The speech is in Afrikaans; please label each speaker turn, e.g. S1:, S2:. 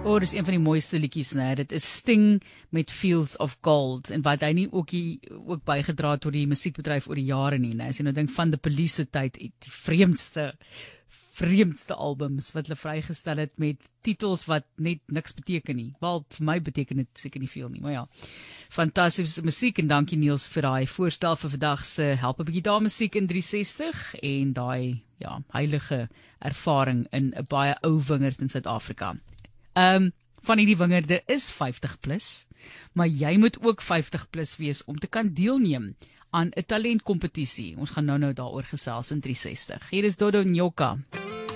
S1: Dis een van die mooiste liedjies, né? Dit is Sting met Fields of Gold, en wat hy nie ook bygedra het tot die musiekbedryf oor die jare nie, né? As jy nou dink van die Police se tyd, die vreemdste albums wat hulle vrygestel het met titels wat net niks beteken nie. Wel, vir my beteken dit seker nie veel nie, maar ja. Fantastiese musiek, en dankie Niels vir daai voorstel vir vandag se help 'n bietjie daar musiek in 360 en daai heilige ervaring in 'n baie ou wingerd in Suid-Afrika. Van hierdie wingerde is 50 plus, maar jy moet ook 50 plus wees om te kan deelneem aan 'n talentkompetisie. Ons gaan nou daaroor gesels in 360. Hier is Dodo Nyoka.